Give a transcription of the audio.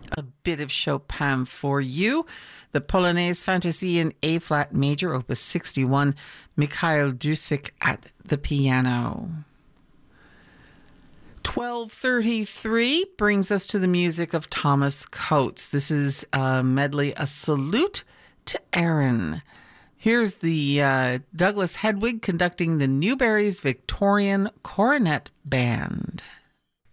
A bit of Chopin for you. The Polonaise Fantasy in A-flat major, opus 61, Mikhail Dusik at the piano. 12:33 brings us to the music of Thomas Coates. This is a medley, A Salute to Erin. Here's the Douglas Hedwig conducting the Newberry's Victorian Coronet Band.